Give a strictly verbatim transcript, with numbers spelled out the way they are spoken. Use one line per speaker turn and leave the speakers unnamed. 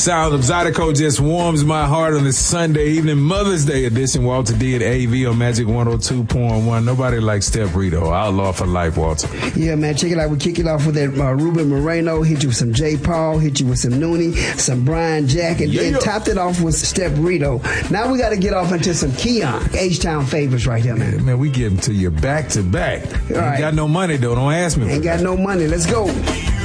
Sound of Zydeco just warms my heart on this Sunday evening, Mother's Day edition. Walter D at A V on Magic one oh two point one. Nobody likes Steph Rito. Outlaw for life, Walter.
Yeah, man. Check it out. We kick it off with that uh, Ruben Moreno. Hit you with some J. Paul. Hit you with some Noonie, some Brian Jack, and
yeah,
then
yeah.
topped it off with Steph Rito. Now we got to get off into some Keon. H-Town favorites right here, man.
Man, man we getting to you back to back. Ain't
right.
got no money, though. Don't ask me.
Ain't got no money. Let's go.